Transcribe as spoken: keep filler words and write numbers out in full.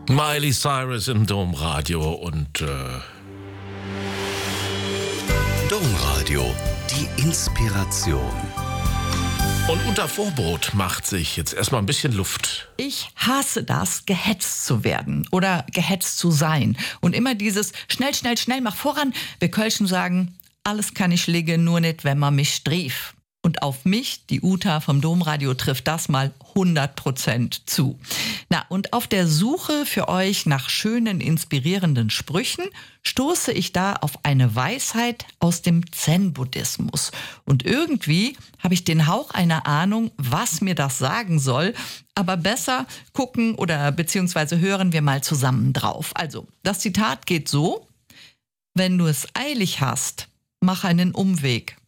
Miley Cyrus im Domradio und äh Domradio, die Inspiration. Und unter Vorbrot macht sich jetzt erstmal ein bisschen Luft. Ich hasse das, gehetzt zu werden oder gehetzt zu sein. Und immer dieses schnell, schnell, schnell, mach voran. Wir Kölschen sagen, alles kann ich liegen, nur nicht, wenn man mich strief. Und auf mich, die Uta vom Domradio, trifft das mal hundert Prozent zu. Na, und auf der Suche für euch nach schönen, inspirierenden Sprüchen stoße ich da auf eine Weisheit aus dem Zen-Buddhismus. Und irgendwie habe ich den Hauch einer Ahnung, was mir das sagen soll. Aber besser gucken oder beziehungsweise hören wir mal zusammen drauf. Also, das Zitat geht so: Wenn du es eilig hast, mach einen Umweg.